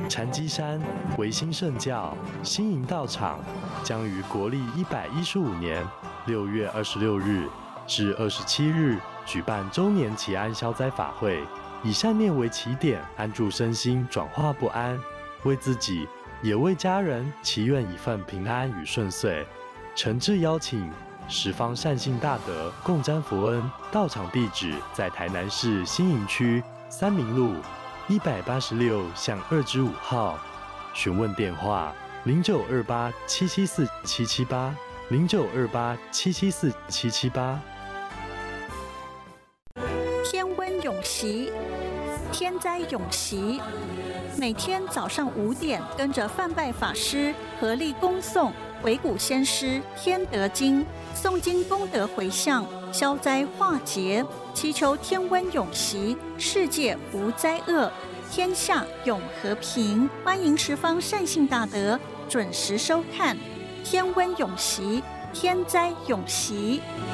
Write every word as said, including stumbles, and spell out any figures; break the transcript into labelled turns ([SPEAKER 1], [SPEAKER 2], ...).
[SPEAKER 1] 禅机山维新圣教新营道场将于国历一百一十五年六月二十六日至二十七日举办周年祈安消灾法会，以善念为起点，安住身心，转化不安，为自己也为家人祈愿一份平安与顺遂。诚挚邀请十方善信大德共沾佛恩。道场地址在台南市新营区三民路一百八十六巷二之五号。询问电话：零九二八七七四七七八零九二八七七四七七八。
[SPEAKER 2] 天温永息，天灾永息。每天早上五点，跟着范拜法师合力恭诵鬼谷先师《天德经》，诵经功德回向，消灾化劫，祈求天温永息，世界无灾厄，天下永和平。欢迎十方善信大德准时收看《天温永息，天灾永息》。